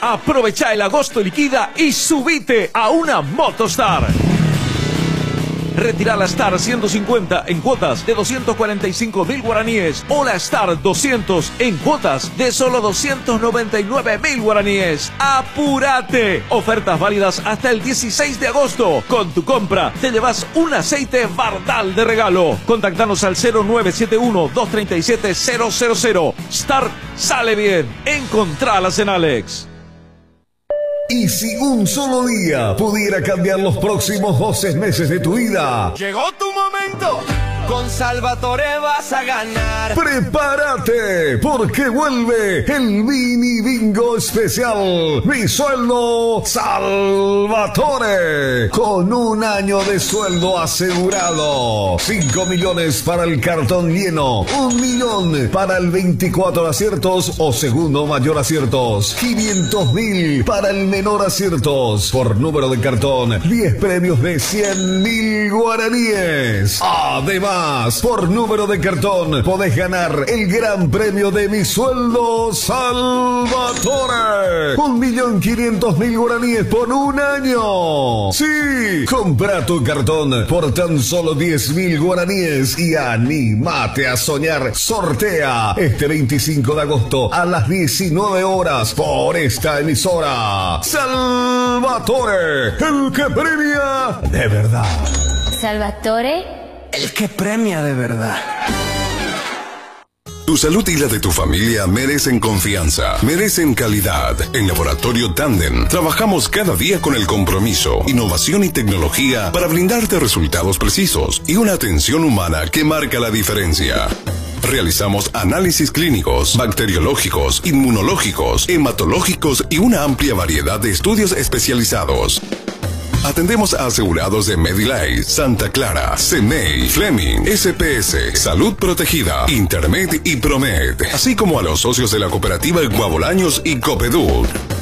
Aprovecha el agosto liquida y subite a una Motostar. Retira la Star 150 en cuotas de 245.000 guaraníes o la Star 200 en cuotas de solo 299.000 guaraníes. ¡Apúrate! Ofertas válidas hasta el 16 de agosto. Con tu compra te llevas un aceite Bardal de regalo. Contactanos al 0971-237-000. Star sale bien. Encontralas en Alex. Y si un solo día pudiera cambiar los próximos 12 meses de tu vida, ¡llegó tu momento! Con Salvatore vas a ganar. ¡prepárate! Porque vuelve el mini bingo especial. Mi sueldo Salvatore. Con un año de sueldo asegurado. 5 millones para el cartón lleno. 1 millón para el 24 aciertos o segundo mayor aciertos. 500.000 para el menor aciertos. Por número de cartón, 10 premios de 100.000 guaraníes. Además, por número de cartón, podés ganar el gran premio de Mi Sueldo Salvatore. 1.500.000 guaraníes por un año. Sí, compra tu cartón por tan solo 10.000 guaraníes y anímate a soñar. Sortea este 25 de agosto a las 19 horas por esta emisora. Salvatore, el que premia de verdad. Salvatore, el que premia de verdad. Tu salud y la de tu familia merecen confianza, merecen calidad. En Laboratorio Tandem trabajamos cada día con el compromiso, innovación y tecnología para brindarte resultados precisos y una atención humana que marca la diferencia. Realizamos análisis clínicos, bacteriológicos, inmunológicos, hematológicos y una amplia variedad de estudios especializados. Atendemos a asegurados de Medilife, Santa Clara, CEMEI, Fleming, SPS, Salud Protegida, Intermed y Promed, así como a los socios de la cooperativa Guabolaños y Copedur.